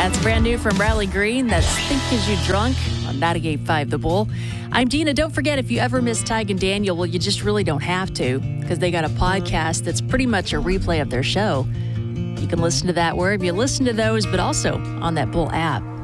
That's brand new from Riley Green. That's Think Is You Drunk on 98.5 The Bull. I'm Dina. Don't forget, if you ever miss Tig and Daniel, well, you just really don't have to, because they got a podcast that's pretty much a replay of their show. You can listen to that wherever you listen to those, but also on that Bull app.